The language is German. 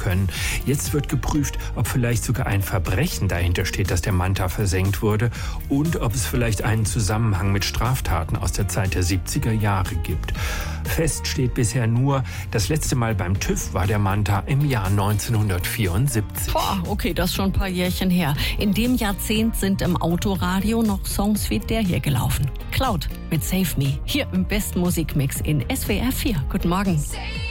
können. Jetzt wird geprüft, ob vielleicht sogar ein Verbrechen dahinter steht, dass der Manta versenkt wurde und ob es vielleicht einen Zusammenhang mit Straftaten aus der Zeit der 70er Jahre gibt. Fest steht bisher nur, das letzte Mal beim TÜV war der Manta im Jahr 1974. Boah, okay, das ist schon ein paar Jährchen her. In dem Jahrzehnt sind im Autoradio noch Songs wie der hier gelaufen. Cloud mit Save Me, hier im besten Musikmix in SWR 4. Guten Morgen.